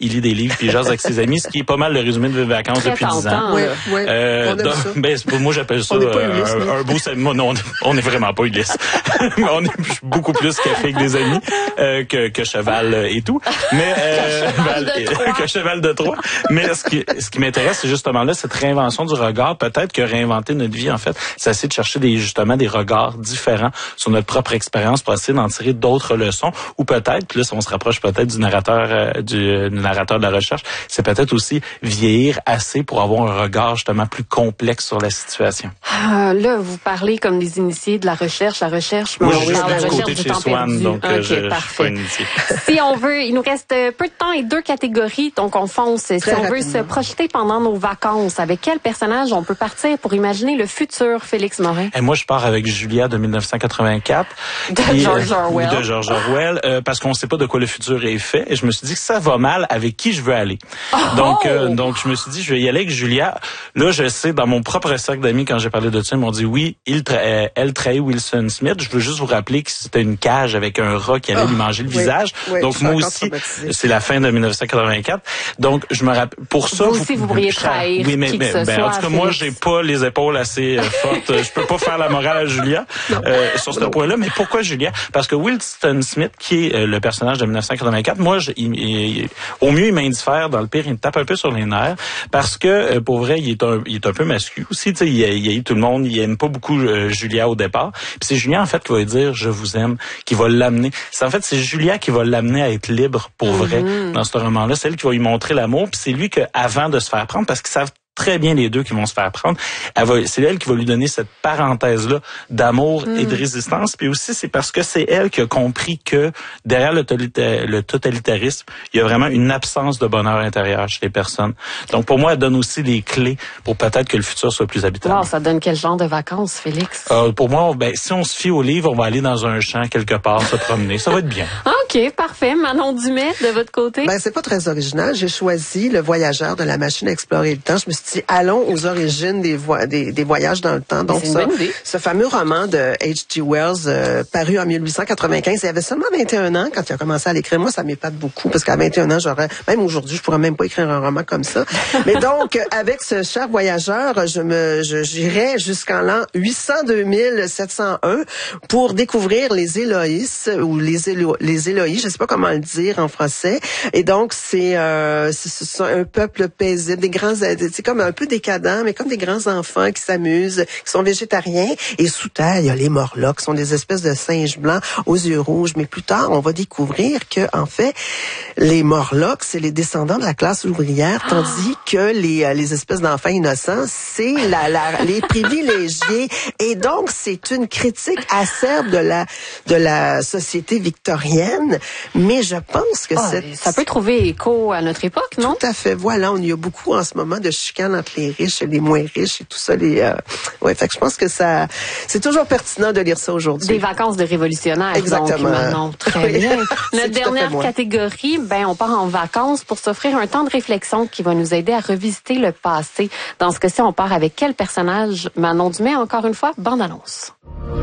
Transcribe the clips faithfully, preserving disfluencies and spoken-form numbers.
il lit des livres puis il jase avec ses amis, ce qui est pas mal le résumé de mes vacances Très depuis dix ans. Oui, oui. Euh, on aime donc, ça. ben, moi, j'appelle ça euh, Ulysse, un, un beau samedi. Non, on n'est vraiment pas Ulysse. On est beaucoup plus café que des amis, euh, que, que cheval et tout. Mais euh, cheval que cheval de Troie. Mais ce qui, ce qui m'intéresse, c'est justement là cette réinvention du regard. Peut-être que réinventer notre vie, en fait, c'est essayer de chercher des justement des regards différents sur notre propre expérience pour essayer d'en tirer d'autres leçons. Ou peut-être, puis là, on se rapproche peut-être du narrateur, euh, du, du narrateur de la recherche, c'est peut-être aussi vieillir assez pour avoir un regard justement plus complexe sur la situation. Ah, là, vous parlez comme des initiés de la recherche, la recherche, mais Moi, on je suis parle de juste la du recherche côté de du chez temps Swan, perdu. donc OK, je, je suis pas parfait. initié. Si on veut, il nous reste peu de temps et deux catégories, donc on fonce. Si Très on veut rapidement. se projeter pendant nos vacances, avec quel personnage on peut partir pour imaginer le futur, Félix Morin? Et moi, je pars avec Julia de dix-neuf cent quatre-vingt-quatre. De Puis, George euh, Orwell. oui, de George Orwell, euh, parce qu'on ne sait pas de quoi le futur est fait. Et je me suis dit que ça va mal avec qui je veux aller. Oh! Donc, euh, donc je me suis dit, je vais y aller avec Julia. Là, je sais, dans mon propre cercle d'amis, quand j'ai parlé de ça, ils m'ont dit, oui, il tra- euh, elle trahit Wilson Smith. Je veux juste vous rappeler que c'était une cage avec un rat qui allait Oh, lui manger le oui, visage. oui, je donc, suis moi encore aussi, traumatisée. c'est la fin de dix-neuf cent quatre-vingt-quatre. Donc, je me rappelle, pour ça... Vous aussi, vous pourriez trahir Oui, mais, qui que mais ce ben, soit, en tout cas, moi, Félix. j'ai pas les épaules assez euh, fortes. Je peux pas faire la morale à Julia euh, sur ce Non. point-là. Mais pourquoi Julia? Parce que Wilson Smith, qui est euh, le personnage de dix-neuf cent quatre-vingt-quatre, moi, je, il, il- au mieux, il m'indiffère. Dans le pire, il me tape un peu sur les nerfs. Parce que, euh, pour vrai, il est un, il est un peu mascu aussi. Tu sais, il, il haït tout le monde. Il aime pas beaucoup euh, Julia au départ. Puis c'est Julia, en fait, qui va lui dire « je vous aime », qui va l'amener. C'est en fait, c'est Julia qui va l'amener à être libre pour vrai dans ce roman-là. C'est elle qui va lui montrer l'amour. Puis c'est lui que, avant de se faire prendre, parce qu'ils savent très bien les deux qui vont se faire prendre. Elle va, c'est elle qui va lui donner cette parenthèse-là d'amour mm. et de résistance. Puis aussi, c'est parce que c'est elle qui a compris que derrière le, tolita- le totalitarisme, il y a vraiment une absence de bonheur intérieur chez les personnes. Donc, pour moi, elle donne aussi les clés pour peut-être que le futur soit plus habitable. Wow, ça donne quel genre de vacances, Félix? Euh, pour moi, ben, si on se fie au livre, on va aller dans un champ quelque part, se promener. Ça va être bien. OK, parfait. Manon Dumais, de votre côté? Ben, c'est pas très original. J'ai choisi Le Voyageur de la machine à explorer le temps. Je me suis dit, allons aux origines des, vo- des, des voyages dans le temps. Donc, c'est une ça, bonne idée. ce fameux roman de H G Wells, euh, paru en dix-huit cent quatre-vingt-quinze. Il avait seulement vingt et un ans quand il a commencé à l'écrire. Moi, ça m'épate beaucoup parce qu'à vingt et un ans, j'aurais, même aujourd'hui, je pourrais même pas écrire un roman comme ça. Mais donc, avec ce cher voyageur, je me, je, j'irai jusqu'en l'an huit cent deux mille sept cent un pour découvrir les Éloïs ou les Élo, les Éloïs, je sais pas comment le dire en français. Et donc, c'est, euh, c'est, c'est un peuple paisible, des grands, c'est comme un peu décadent, mais comme des grands enfants qui s'amusent, qui sont végétariens. Et sous terre, il y a les Morlocks, qui sont des espèces de singes blancs aux yeux rouges. Mais plus tard, on va découvrir que, en fait, les Morlocks, c'est les descendants de la classe ouvrière, tandis que les, les espèces d'enfants innocents, c'est la, la, les privilégiés. Et donc, c'est une critique acerbe de la, de la société victorienne. Mais je pense que Ah, cette... ça peut trouver écho à notre époque, non? Tout à fait. Voilà, on y a beaucoup en ce moment de chicanes entre les riches et les moins riches et tout ça. Les, euh... ouais, fait que je pense que ça, c'est toujours pertinent de lire ça aujourd'hui. Des vacances de révolutionnaires. Exactement. Donc, Manon, très Oui. bien. C'est Notre tout à fait dernière moi. catégorie, ben, on part en vacances pour s'offrir un temps de réflexion qui va nous aider à revisiter le passé. Dans ce cas-ci, on part avec quel personnage? Manon Dumais, encore une fois, bande-annonce.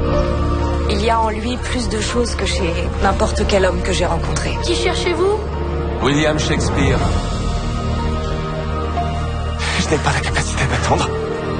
Il y a en lui plus de choses que chez n'importe quel homme que j'ai rencontré. Qui cherchez-vous? William Shakespeare. Je n'ai pas la capacité d'attendre.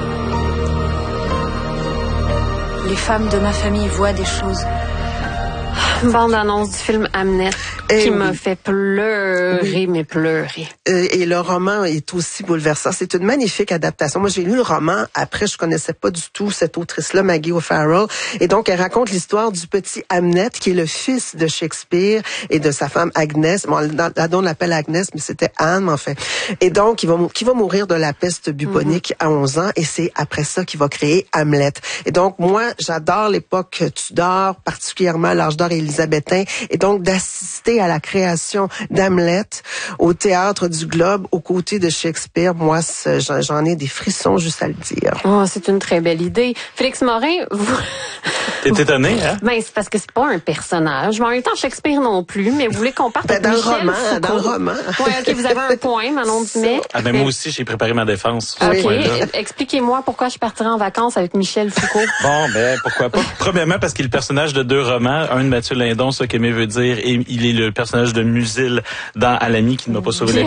Les femmes de ma famille voient des choses. Bande-annonce du film Hamnet Eh qui oui. m'a fait pleurer, Oui. mais pleurer. Euh, et le roman est aussi bouleversant. C'est une magnifique adaptation. Moi, j'ai lu le roman. Après, je connaissais pas du tout cette autrice-là, Maggie O'Farrell. Et donc, elle raconte l'histoire du petit Hamnet, qui est le fils de Shakespeare et de sa femme Agnès. Bon, la la donne l'appelle Agnès, mais c'était Anne, en fait. Et donc, il va, mou- qui va mourir de la peste bubonique mm-hmm. à onze ans. Et c'est après ça qu'il va créer Hamlet. Et donc, moi, j'adore l'époque Tudor, particulièrement l'âge d'or élisabétain. Et donc, d'assister à la création d'Hamlet au Théâtre du Globe aux côtés de Shakespeare, moi, c'est- j'en j'en ai des frissons juste à le dire. Oh, c'est une très belle idée. Félix Morin, vous... T'es étonné, hein? Ben, c'est parce que c'est pas un personnage. Mais en même temps, Shakespeare non plus. Mais vous voulez qu'on parte Ben, avec dans le Michel roman, Foucault? dans le roman. Ouais, OK, vous avez un point, Manon Dumais. Ah ben moi aussi, j'ai préparé ma défense. sur ce OK, point-là. expliquez-moi pourquoi je partirais en vacances avec Michel Foucault. Bon, ben pourquoi pas. Premièrement, parce qu'il est le personnage de deux romans. Un de Mathieu Lindon, ce qu'Aimé veut dire, et il est le personnage de Musil dans À l'ami qui ne m'a pas sauvé la